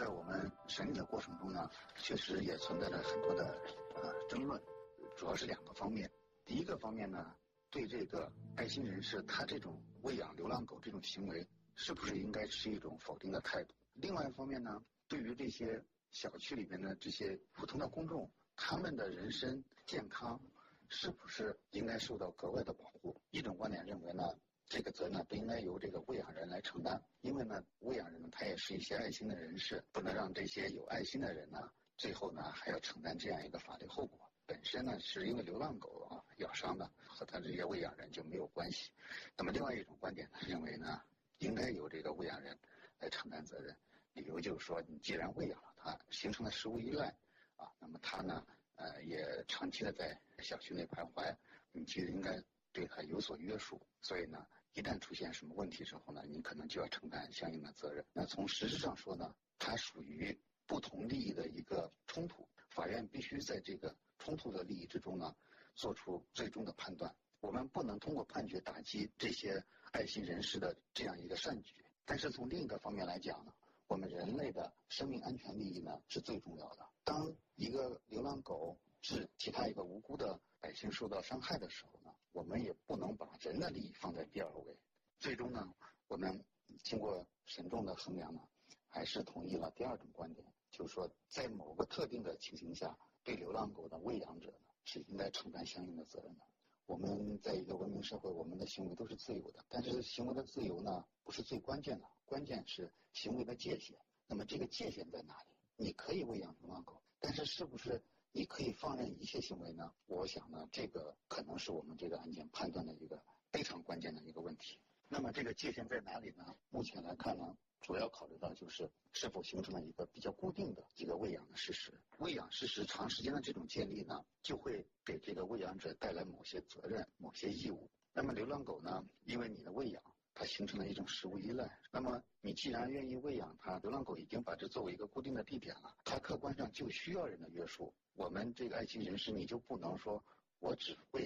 在我们审理的过程中呢，确实也存在着很多的争论，主要是2个方面。第一个方面呢，对这个爱心人士他这种喂养流浪狗这种行为，是不是应该持一种否定的态度？另外一方面呢，对于这些小区里边的这些普通的公众，他们的人身健康是不是应该受到格外的保护？一种观点认为呢，这个责任呢不应该由这个喂养人来承担，因为呢喂养人呢他也是一些爱心的人士，不能让这些有爱心的人呢最后呢还要承担这样一个法律后果。本身呢是因为流浪狗咬伤的，和他这些喂养人就没有关系。那么另外一种观点呢认为呢，应该由这个喂养人来承担责任，理由就是说，你既然喂养了它，形成了食物依赖那么它呢也长期的在小区内徘徊，你其实应该对它有所约束。所以呢，一旦出现什么问题之后呢，你可能就要承担相应的责任。那从实质上说呢，它属于不同利益的一个冲突，法院必须在这个冲突的利益之中呢，做出最终的判断。我们不能通过判决打击这些爱心人士的这样一个善举，但是从另一个方面来讲呢，我们人类的生命安全利益呢是最重要的。当一个流浪狗是其他一个无辜的百姓受到伤害的时候呢，我们也不能把人的利益放在第2位。最终呢，我们经过慎重的衡量呢，还是同意了第2种观点，就是说在某个特定的情形下，对流浪狗的喂养者呢是应该承担相应的责任的。我们在一个文明社会，我们的行为都是自由的，但是行为的自由呢不是最关键的，关键是行为的界限。那么这个界限在哪里？你可以喂养流浪狗，但是是不是你可以放任一切行为呢？我想呢，这个可能是我们这个案件判断的一个非常关键的一个问题。那么这个界限在哪里呢？目前来看呢，主要考虑到就是是否形成了一个比较固定的这个喂养的事实。喂养事实长时间的这种建立呢，就会给这个喂养者带来某些责任、某些义务。那么流浪狗呢，因为你的喂养，它形成了一种食物依赖。那么你既然愿意喂养它，流浪狗已经把这作为一个固定的地点了，它客观上就需要人的约束。我们这个爱心人士，你就不能说我只喂